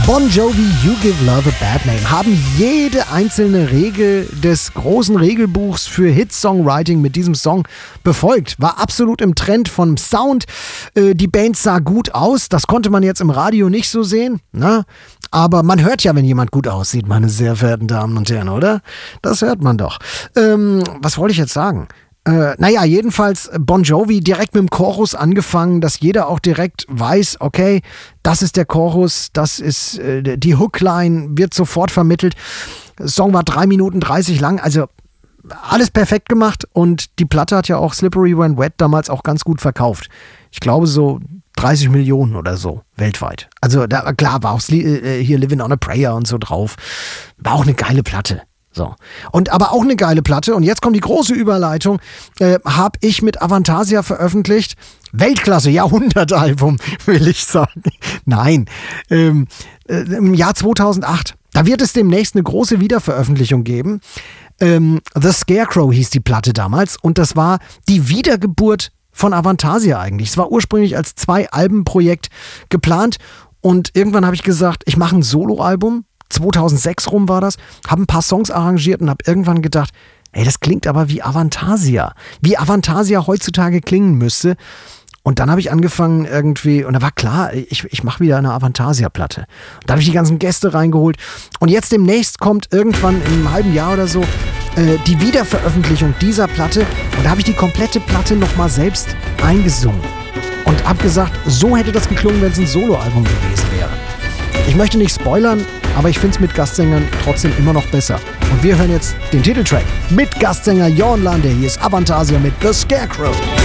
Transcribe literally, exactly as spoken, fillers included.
Bon Jovi, You Give Love a Bad Name haben jede einzelne Regel des großen Regelbuchs für Hit-Songwriting mit diesem Song befolgt. War absolut im Trend vom Sound. Äh, die Band sah gut aus. Das konnte man jetzt im Radio nicht so sehen. Ne? Aber man hört ja, wenn jemand gut aussieht, meine sehr verehrten Damen und Herren, oder? Das hört man doch. Ähm, was wollte ich jetzt sagen? Äh, naja, jedenfalls Bon Jovi direkt mit dem Chorus angefangen, dass jeder auch direkt weiß, okay, das ist der Chorus, das ist äh, die Hookline, wird sofort vermittelt. Der Song war drei Minuten dreißig lang, also alles perfekt gemacht und die Platte hat ja auch Slippery When Wet damals auch ganz gut verkauft. Ich glaube so dreißig Millionen oder so weltweit. Also da, klar, war auch äh, hier Living on a Prayer und so drauf. War auch eine geile Platte. So. Und aber auch eine geile Platte, und jetzt kommt die große Überleitung, äh, habe ich mit Avantasia veröffentlicht. Weltklasse, Jahrhundertalbum, will ich sagen. Nein, ähm, äh, im Jahr zweitausendacht. Da wird es demnächst eine große Wiederveröffentlichung geben. Ähm, The Scarecrow hieß die Platte damals, und das war die Wiedergeburt von Avantasia eigentlich. Es war ursprünglich als Zwei-Alben-Projekt geplant, und irgendwann habe ich gesagt, ich mache ein Soloalbum. zweitausendsechs rum war das, habe ein paar Songs arrangiert und habe irgendwann gedacht, ey, das klingt aber wie Avantasia. Wie Avantasia heutzutage klingen müsste. Und dann habe ich angefangen irgendwie, und da war klar, ich, ich mache wieder eine Avantasia-Platte. Und da habe ich die ganzen Gäste reingeholt. Und jetzt demnächst kommt irgendwann in einem halben Jahr oder so äh, die Wiederveröffentlichung dieser Platte. Und da habe ich die komplette Platte nochmal selbst eingesungen. Und habe gesagt, so hätte das geklungen, wenn es ein Soloalbum gewesen wäre. Ich möchte nicht spoilern, aber ich finde es mit Gastsängern trotzdem immer noch besser. Und wir hören jetzt den Titeltrack mit Gastsänger Jorn Lande. Hier ist Avantasia mit The Scarecrow.